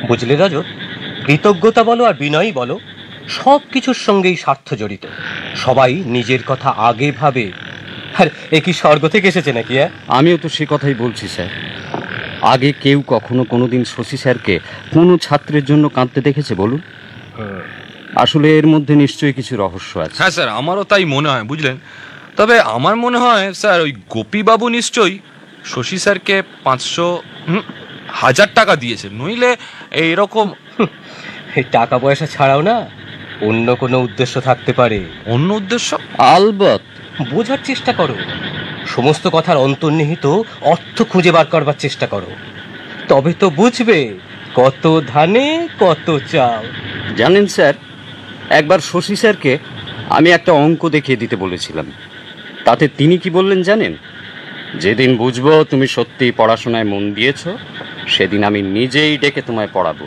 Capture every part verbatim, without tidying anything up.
বুঝলে রজত, কৃতজ্ঞতা বলো আর বিনয়ই বলো, সব কিছুর সঙ্গেই স্বার্থ জড়িত। সবাই নিজের কথা আগে ভাবে। আর এ কি স্বর্গ থেকে এসেছে নাকি? আমিও তো সে কথাই বলছি স্যার। আগে কেউ কখনো কোনোদিন শশী স্যারকে কোনো ছাত্রের জন্য কাঁদতে দেখেছে বলুন? আসলে এর মধ্যে নিশ্চয়ই কিছু রহস্য আছে। হ্যাঁ স্যার, আমারও তাই মনে হয়, বুঝলেন। তবে আমার মনে হয় স্যার, ওই গোপীবাবু নিশ্চয়ই শশী স্যারকে পাঁচশো হাজার টাকা দিয়েছে, নইলে এইরকম। এই টাকা পয়সা ছাড়াও না অন্য কোনো উদ্দেশ্য থাকতে পারে। অন্য উদ্দেশ্য? আলবৎ। বোঝার চেষ্টা করো, সমস্ত কথার অন্তর্নিহিত অর্থ খুঁজে বার করবার চেষ্টা করো, তবে তো বুঝবে কত ধানে কত চাল। জানেন স্যার, একবার শশী স্যারকে আমি একটা অঙ্ক দেখিয়ে দিতে বলেছিলাম। তাতে তিনি কি বললেন জানেন? যেদিন বুঝবো তুমি সত্যি পড়াশোনায় মন দিয়েছ, সেদিন আমি নিজেই ডেকে তোমায় পড়াবো।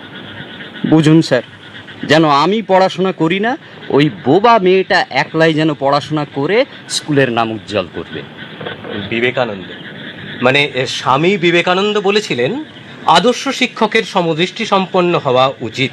বুঝুন স্যার, যেন আমি পড়াশোনা করি না, ওই বোবা মেয়েটা একলাই যেন পড়াশোনা করে স্কুলের নাম উজ্জ্বল করবে। বিবেকানন্দ, মানে স্বামী বিবেকানন্দ বলেছিলেন, আদর্শ শিক্ষকের সমদৃষ্টি সম্পন্ন হওয়া উচিত।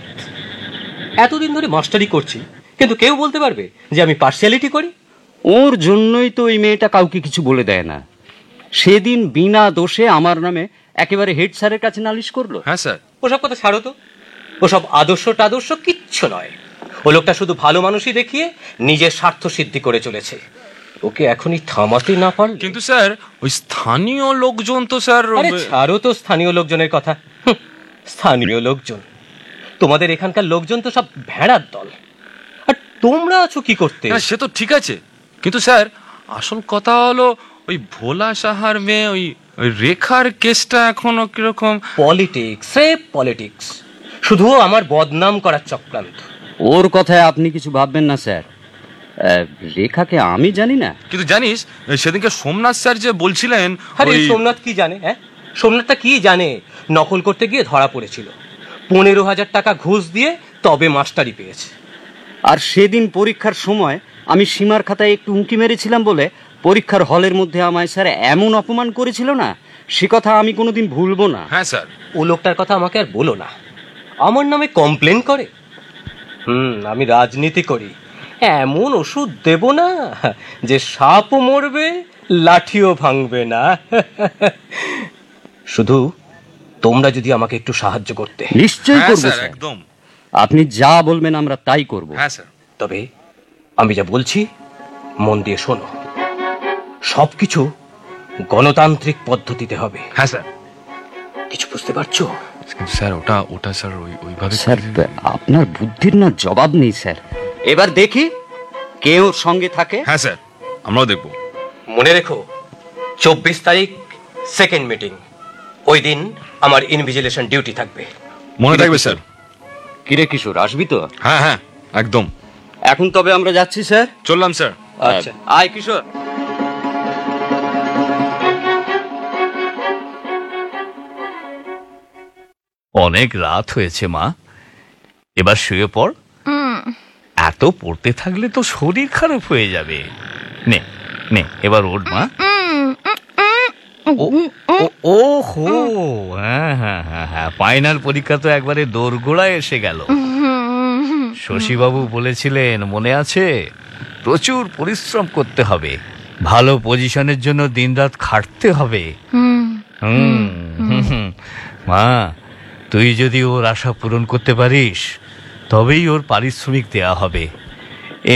এতদিন ধরে মাস্টারি করছি, কিন্তু কেউ বলতে পারবে যে আমি পার্সিয়ালিটি করি? ওর জন্যই তো ওই মেয়েটা কাউকে কিছু বলে দেয় না। সেদিন বিনা দোষে আমার নামে একেবারে হেড স্যারের কাছে নালিশ করলো। হ্যাঁ স্যার। ওসব কথা ছাড়ো তো, ওসব আদর্শ টাদর্শ কিচ্ছু নয়। ও লোকটা শুধু ভালো মানুষই দেখিয়ে নিজের স্বার্থ সিদ্ধি করে চলেছে। ওকে এখনই থামাতে না পারলে। কিন্তু স্যার, ওই স্থানীয় লোকজন তো স্যার। আরে ছাড়ো তো স্থানীয় লোকজনের কথা। স্থানীয় লোকজন, তোমাদের এখানকার লোকজন তো সব ভেড়ার দল, আর তোমরা আছো কি করতে? সে তো ঠিক আছে, কিন্তু স্যার আসল কথা হলো ওই ভোলা সাহার মেয়ে ওই ওই রেখার কেসটা এখনো কিরকম। পলিটিক্স, সে পলিটিক্স, শুধু আমার বদনাম করার চক্রান্ত। ওর কথায় আপনি কিছু ভাববেন না স্যার। রেখাকে আমি জানি না। কিন্তু জানিস, সেদিনকে সোমনাথ স্যার যে বলছিলেন। আরে সোমনাথ কি জানে? হ্যাঁ, সোমনাথটা কি জানে? নকল করতে গিয়ে ধরা পড়েছিল, পনেরো হাজার টাকা ঘুষ দিয়ে তবে মাস্টারি পেয়েছে। আর সেদিন পরীক্ষার সময় আমি সীমার খাতায় একটু উঁকি মেরেছিলাম বলে পরীক্ষার হলের মধ্যে আমায় স্যার এমন অপমান করেছিল না, সে কথা আমি কোনোদিন ভুলবো না। হ্যাঁ স্যার। ও লোকটার কথা আমাকে আর বলো না, আমার নামে কমপ্লেন করে। হুম আমি রাজনীতি করি, এমন ওষুধ দেব না যে সাপও মরবে লাঠিও ভাঙবে না। শুধু তোমরা যদি আমাকে একটু সাহায্য করতে। নিশ্চয়ই করব স্যার, একদম। আপনি যা বলবেন আমরা তাই করব। হ্যাঁ স্যার। তবে আমি যা বলছি মন দিয়ে শোনো, সবকিছু গণতান্ত্রিক পদ্ধতিতে হবে। হ্যাঁ স্যার। কিছু বুঝতে পারছো? স্যার ওটা ওটা স্যার ওই ওইভাবে। স্যার আপনার বুদ্ধির না জবাব নেই স্যার। এবার দেখি কে ওর সঙ্গে থাকে। হ্যাঁ স্যার, আমরাও দেখব। মনে রেখো, চব্বিশ তারিখ সেকেন্ড মিটিং, ওই দিন আমার ইনভিজিলেশন ডিউটি থাকবে। মনে থাকবে স্যার। কিরে কিশোর, আসবি তো? হ্যাঁ হ্যাঁ একদম। এখন তবে আমরা যাচ্ছি স্যার। চললাম স্যার। আচ্ছা আয় কিশোর। অনেক রাত হয়েছে মা, এবার শুয়ে পড়। এত পড়তে থাকলে তো শরীর খারাপ হয়ে যাবে। নে নে এবার ওঠ মা। ও হো, হ্যাঁ হ্যাঁ হ্যাঁ হ্যাঁ ফাইনাল পরীক্ষা তো একবারে দোরগোড়ায় এসে গেল। শশীবাবু বলেছিলেন, মনে আছে? প্রচুর পরিশ্রম করতে হবে, ভালো পজিশনের জন্য দিনরাত খাটতে হবে। হুম হুম মা, তুই যদি ওর আশা পূরণ করতে পারিস তবেই ওর পারিশ্রমিক দেয়া হবে।